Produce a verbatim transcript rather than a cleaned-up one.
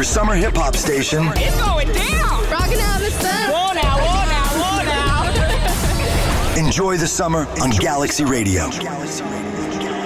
summer hip-hop station. It's going down. Rocking out the sun. Whoa now, whoa now, whoa now. Enjoy the summer on Galaxy Radio.